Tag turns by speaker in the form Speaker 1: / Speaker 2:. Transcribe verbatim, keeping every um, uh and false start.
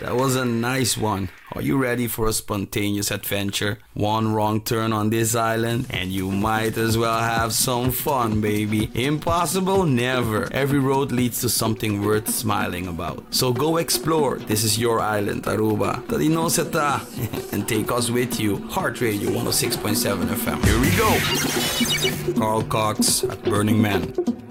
Speaker 1: That was a nice one. Are you ready for a spontaneous adventure? One wrong turn on this island and you might as well have some fun, baby. Impossible? Never. Every road leads to something worth smiling about. So go explore. This is your island, Aruba. Tadinoseta. And take us with you. Heart Radio one oh six point seven F M. Here we go. Carl Cox at Burning Man.